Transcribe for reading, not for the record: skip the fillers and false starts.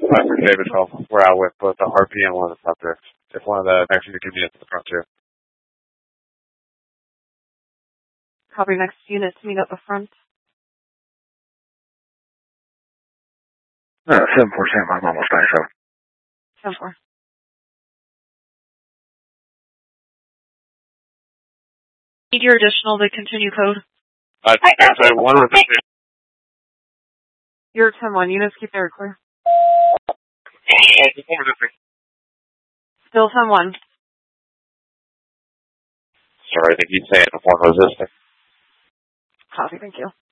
David Hall. We're out with both the RP and one of the subjects. If one of the next unit can be at the front too. Copy, next unit to meet up the front. 7-4, I'm almost back, so. 10-4. Need your additional to continue code. Actually, one of the You're 10-1, units keep their clear. Still 10-1. Sorry, I think he's saying one resisting. Copy, thank you.